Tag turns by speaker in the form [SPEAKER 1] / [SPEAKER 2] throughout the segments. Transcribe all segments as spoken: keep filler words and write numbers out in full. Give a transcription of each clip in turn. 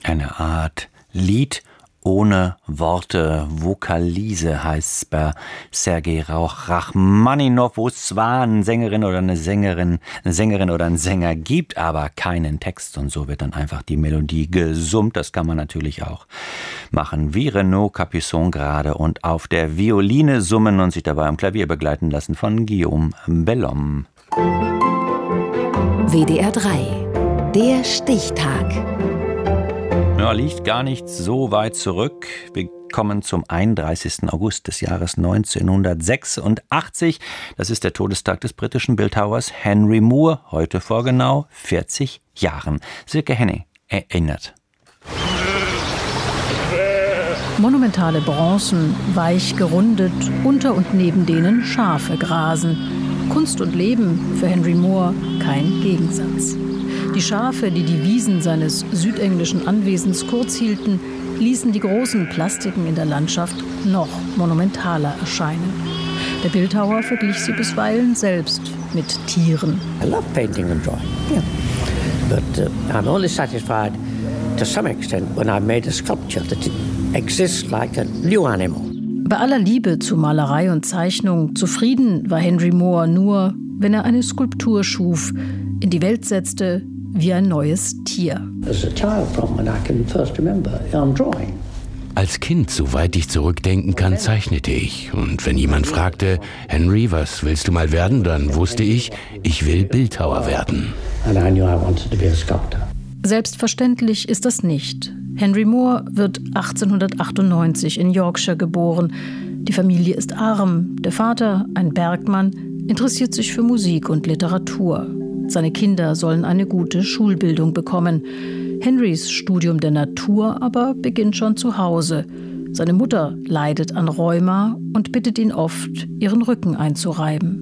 [SPEAKER 1] Eine Art Lied ohne Worte, Vokalise heißt es bei Sergei Rachmaninow, wo es zwar eine Sängerin oder eine Sängerin, eine Sängerin oder einen Sänger gibt, aber keinen Text, und so wird dann einfach die Melodie gesummt. Das kann man natürlich auch machen, wie Renaud Capuçon gerade und auf der Violine summen und sich dabei am Klavier begleiten lassen von Guillaume Bellhomme.
[SPEAKER 2] W D R drei, der Stichtag.
[SPEAKER 1] Ja, liegt gar nicht so weit zurück. Wir kommen zum einunddreißigsten August des Jahres neunzehnhundertsechsundachtzig. Das ist der Todestag des britischen Bildhauers Henry Moore, heute vor genau vierzig Jahren. Silke Henning erinnert.
[SPEAKER 3] Monumentale Bronzen, weich gerundet, unter und neben denen Schafe grasen. Kunst und Leben für Henry Moore kein Gegensatz. Die Schafe, die die Wiesen seines südenglischen Anwesens kurz hielten, ließen die großen Plastiken in der Landschaft noch monumentaler erscheinen. Der Bildhauer verglich sie bisweilen selbst mit Tieren.
[SPEAKER 4] I love painting and drawing, yeah. But uh, I'm only satisfied to some extent when I've made a sculpture that it exists like a new animal.
[SPEAKER 3] Bei aller Liebe zu Malerei und Zeichnung, zufrieden war Henry Moore nur, wenn er eine Skulptur schuf, in die Welt setzte, wie ein neues Tier.
[SPEAKER 5] Als Kind, soweit ich zurückdenken kann, zeichnete ich. Und wenn jemand fragte, Henry, was willst du mal werden, dann wusste ich, ich will Bildhauer werden.
[SPEAKER 3] Selbstverständlich ist das nicht. Henry Moore wird achtzehnhundertachtundneunzig in Yorkshire geboren. Die Familie ist arm, der Vater, ein Bergmann, interessiert sich für Musik und Literatur. Seine Kinder sollen eine gute Schulbildung bekommen. Henrys Studium der Natur aber beginnt schon zu Hause. Seine Mutter leidet an Rheuma und bittet ihn oft, ihren Rücken einzureiben.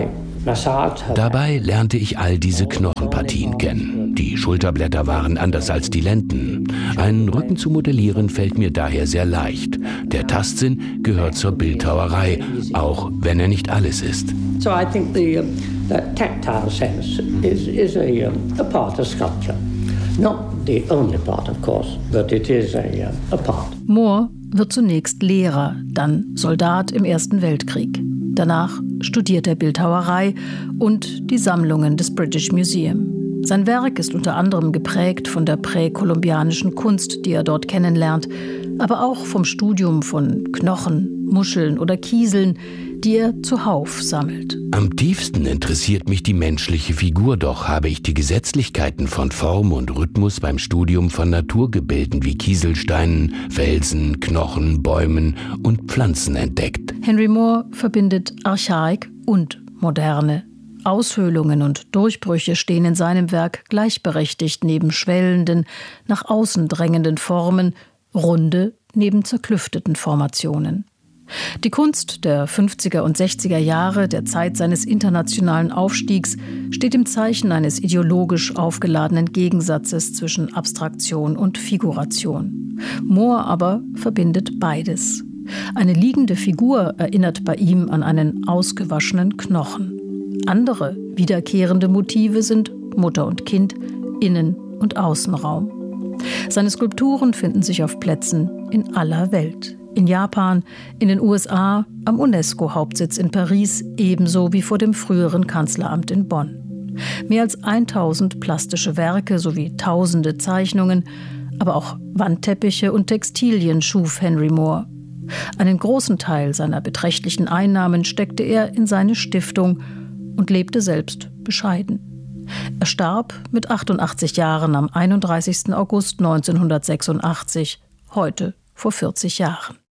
[SPEAKER 5] Dabei lernte ich all diese Knochenpartien kennen. Die Schulterblätter waren anders als die Lenden. Einen Rücken zu modellieren fällt mir daher sehr leicht. Der Tastsinn gehört zur Bildhauerei, auch wenn er nicht alles ist.
[SPEAKER 4] So I think the, uh, the tactile sense is, is a, um, a part of sculpture. Not the only part, of course, but it is a, uh, a part.
[SPEAKER 3] Moore wird zunächst Lehrer, dann Soldat im Ersten Weltkrieg. Danach studiert er Bildhauerei und die Sammlungen des British Museum. Sein Werk ist unter anderem geprägt von der präkolumbianischen Kunst, die er dort kennenlernt, aber auch vom Studium von Knochen, Muscheln oder Kieseln, die er zuhauf sammelt.
[SPEAKER 5] Am tiefsten interessiert mich die menschliche Figur, doch habe ich die Gesetzlichkeiten von Form und Rhythmus beim Studium von Naturgebilden wie Kieselsteinen, Felsen, Knochen, Bäumen und Pflanzen entdeckt.
[SPEAKER 3] Henry Moore verbindet Archaik und Moderne. Aushöhlungen und Durchbrüche stehen in seinem Werk gleichberechtigt neben schwellenden, nach außen drängenden Formen, runde neben zerklüfteten Formationen. Die Kunst der fünfziger und sechziger Jahre, der Zeit seines internationalen Aufstiegs, steht im Zeichen eines ideologisch aufgeladenen Gegensatzes zwischen Abstraktion und Figuration. Moore aber verbindet beides. Eine liegende Figur erinnert bei ihm an einen ausgewaschenen Knochen. Andere wiederkehrende Motive sind Mutter und Kind, Innen- und Außenraum. Seine Skulpturen finden sich auf Plätzen in aller Welt. In Japan, in den U S A, am UNESCO-Hauptsitz in Paris, ebenso wie vor dem früheren Kanzleramt in Bonn. Mehr als tausend plastische Werke sowie tausende Zeichnungen, aber auch Wandteppiche und Textilien schuf Henry Moore. Einen großen Teil seiner beträchtlichen Einnahmen steckte er in seine Stiftung und lebte selbst bescheiden. Er starb mit achtundachtzig Jahren am einunddreißigsten August neunzehnhundertsechsundachtzig, heute vor vierzig Jahren.